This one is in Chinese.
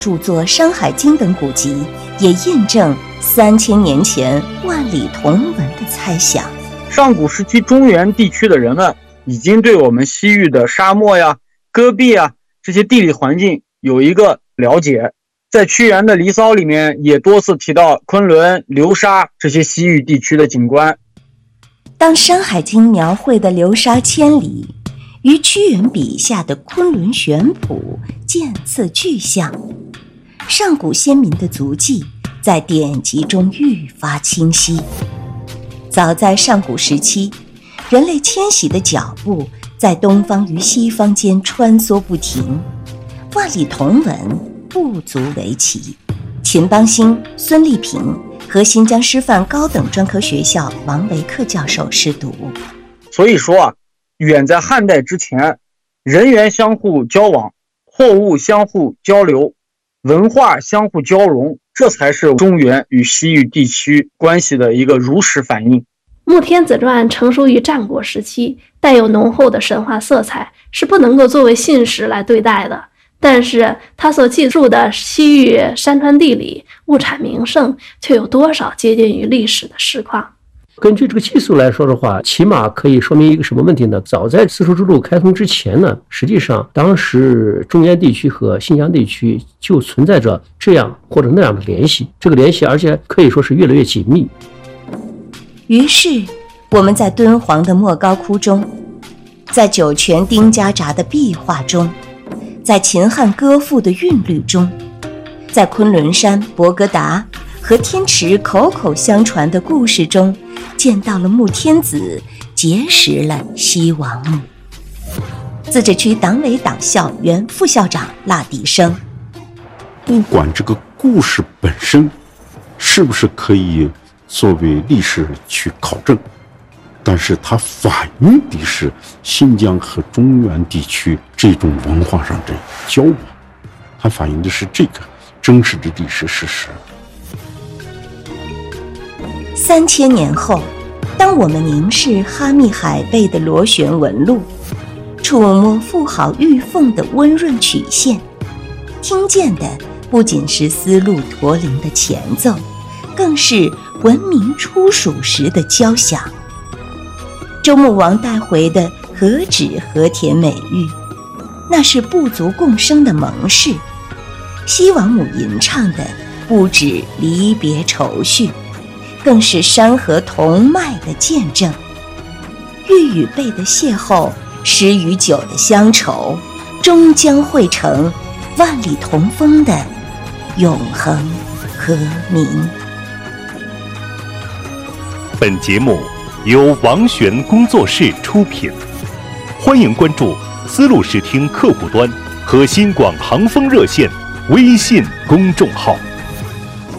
著作《山海经》等古籍，也印证3000年前万里同文的猜想。 上古时期中原地区的人们已经对我们西域的沙漠呀、戈壁啊这些地理环境有一个了解。在屈原的《离骚》里面也多次提到昆仑、流沙这些西域地区的景观。 当《山海经》描绘的流沙千里与屈原笔下的昆仑玄圃渐次具象，上古先民的足迹在典籍中愈发清晰。早在上古时期，人类迁徙的脚步在东方与西方间穿梭不停，万里同文不足为奇。秦邦兴、孙立平和新疆师范高等专科学校王维克教授试读。 所以说远在汉代之前，人员相互交往，货物相互交流，文化相互交融，这才是中原与西域地区关系的一个如实反映。 《穆天子传》成熟于战国时期，带有浓厚的神话色彩，是不能够作为信史来对待的。但是他所记述的西域山川地理、物产名胜，却有多少接近于历史的实况？ 根据这个技术来说的话，起码可以说明一个什么问题呢？早在丝绸之路开通之前呢，实际上当时中原地区和新疆地区就存在着这样或者那样的联系，这个联系而且可以说是越来越紧密。 于是我们在敦煌的莫高窟中，在酒泉丁家闸的壁画中，在秦汉歌赋的韵律中，在昆仑山、博格达和天池口口相传的故事中，见到了穆天子结识了西王母。自治区党委党校原副校长腊迪生， 不管这个故事本身是不是可以作为历史去考证，但是它反映的是新疆和中原地区这种文化上的交往，它反映的是这个真实的历史事实。 3000年后，当我们凝视哈密海贝的螺旋纹路，触摸富豪玉凤的温润曲线，听见的不仅是丝路驼铃的前奏，更是文明初属时的交响。周穆王带回的何止和田美玉，那是部族共生的盟誓。西王母吟唱的不止离别愁绪，更是山河同脉的见证。玉与贝的邂逅，诗与酒的乡愁，终将汇成万里同风的永恒和鸣。 本节目由王璇工作室出品，欢迎关注丝路视听客户端和新广航风热线微信公众号。